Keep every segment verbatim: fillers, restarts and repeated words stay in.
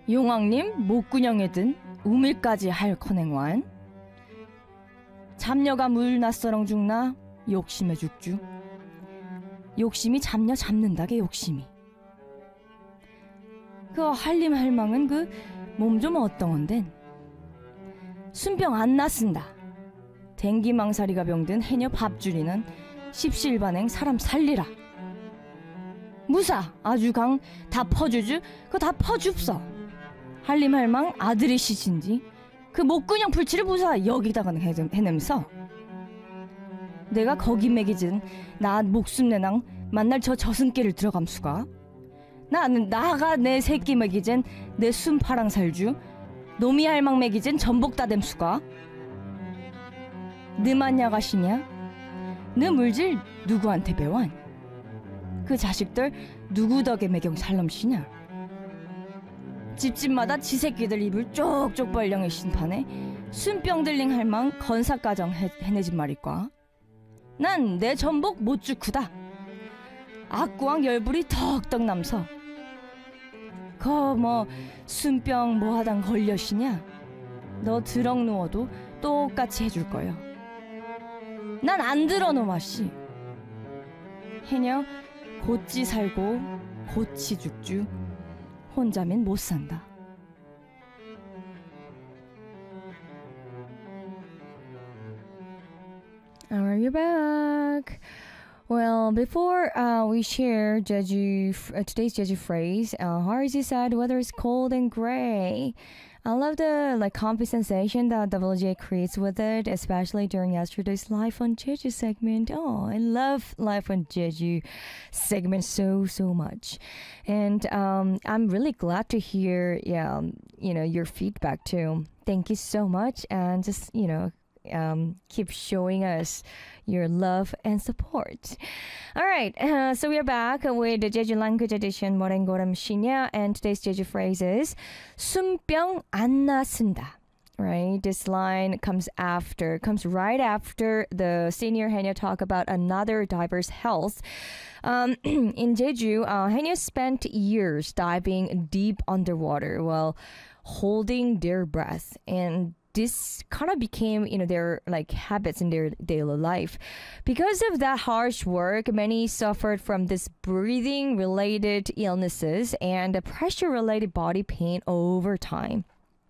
용왕님 목구녕에 든 우밀까지 할 커냉완 잡녀가 물 낯서렁 죽나 욕심에 죽주 욕심이 잡녀 잡는다게 욕심이 그 한림 할망은 그 몸 좀 어떤건덴 순병 안 났쓴다 댕기망사리가 병든 해녀 밥줄이는 십시일반행 사람 살리라 무사 아주 강 다 퍼주주 그거 다 퍼줍서 한림 할망 아들이시신지 그 목구녕 풀칠을 무사 여기다가 해냄서 내가 거기 매기진 나 목숨 내낭 만날 저 저승길을 들어감수가 나는 나가 내 새끼 매기진 내 순파랑 살주 노미 할망 매기진 전복 다댐수가 느만 야가시냐 느 물질 누구한테 배완 그 자식들 누구 덕에 매경 살럼시냐 집집마다 지 새끼들 입을 쪽쪽 벌령의 신판에 순병들링 할망 건사가정 해, 해내진 말일까 난 내 전복 못 주크다 악구왕 열불이 덕덕 남서 거 뭐 순병 뭐하단 걸려시냐 너 드럭 누워도 똑같이 해줄 거요 난 안 들어 놈아씨 해녀 곧지 살고 곧지 죽주 혼자면 못 산다. Alright, you're back. Well, before uh, we share Jeju, uh, today's Jeju phrase, uh, Haruji said weather is cold and gray. I love the like comfy sensation that W J creates with it, especially during yesterday's Life on Jeju segment. Oh, I love Life on Jeju segment so, so much. And um, I'm really glad to hear, yeah, you know, your feedback too. Thank you so much. And just, you know, Um, keep showing us your love and support. All right, uh, so we are back with the Jeju language edition. 머랭고람 시냐, and today's Jeju phrase is 순병 안 났쓴다. Right, this line comes after, comes right after the senior Haenyeo talk about another diver's health. Um, in Jeju, uh, Haenyeo spent years diving deep underwater while holding their breath, and this kind of became, you know, their like habits in their daily life. Because of that harsh work, many suffered from this breathing related illnesses and pressure related body pain over time.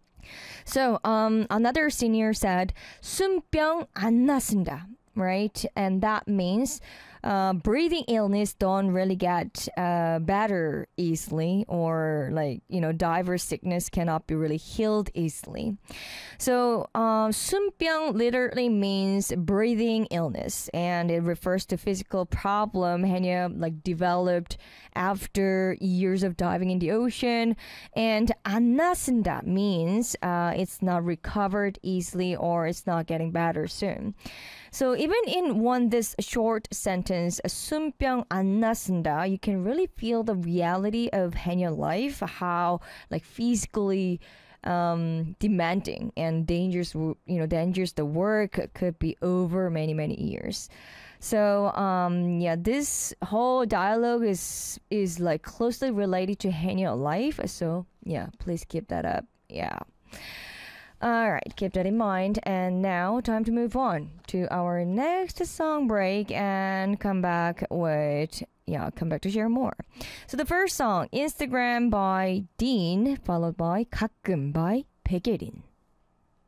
So um, another senior said, 순병 안 났쓴다, right? And that means uh, breathing illness don't really get uh, better easily, or like, you know, diverse sickness cannot be really healed easily. So uh, 순병 literally means breathing illness, and it refers to physical problem Haenyeo like developed after years of diving in the ocean. And 안 났쓴다 means uh, it's not recovered easily, or it's not getting better soon. So even in one this short sentence, 순병 안 났쓴다, you can really feel the reality of Haenyeo life, how like physically um, demanding and dangerous, you know, dangerous the work could be over many, many years. So um, yeah, this whole dialogue is is like closely related to Haenyeo life. So yeah, please keep that up. Yeah. All right, keep that in mind. And now, time to move on to our next song break and come back with, yeah, come back to share more. So the first song, Instagram by Dean, followed by 가끔 by 백예린.